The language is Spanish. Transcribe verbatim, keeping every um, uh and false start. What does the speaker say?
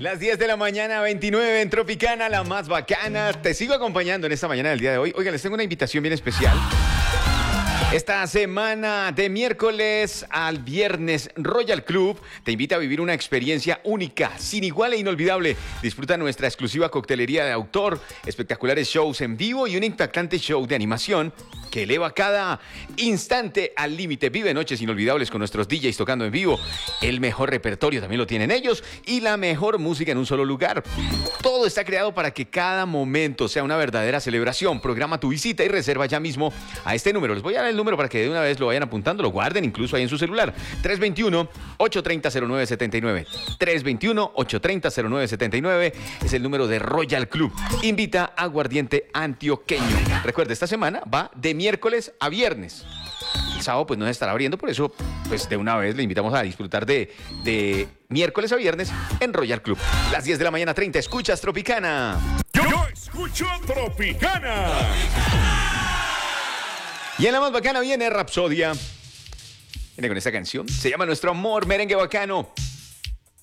Las diez de la mañana, veintinueve en Tropicana, la más bacana. Te sigo acompañando en esta mañana del día de hoy. Oigan, les tengo una invitación bien especial. Esta semana, de miércoles al viernes, Royal Club te invita a vivir una experiencia única, sin igual e inolvidable. Disfruta nuestra exclusiva coctelería de autor, espectaculares shows en vivo y un impactante show de animación que eleva cada instante al límite. Vive noches inolvidables con nuestros D Js tocando en vivo. El mejor repertorio también lo tienen ellos y la mejor música en un solo lugar. Todo está creado para que cada momento sea una verdadera celebración. Programa tu visita y reserva ya mismo a este número. Les voy a dar el número para que de una vez lo vayan apuntando, lo guarden incluso ahí en su celular. tres dos uno, ocho tres cero, cero nueve siete nueve. tres dos uno, ocho tres cero, cero nueve siete nueve es el número de Royal Club. Invita a Aguardiente Antioqueño. Recuerde, esta semana va de miércoles a viernes. El sábado pues no se estará abriendo, por eso pues de una vez le invitamos a disfrutar de, de miércoles a viernes en Royal Club. Las diez de la mañana treinta, escuchas Tropicana. Yo, yo escucho Tropicana. Y en la más bacana viene Rapsodia. Viene con esta canción. Se llama Nuestro Amor, merengue bacano.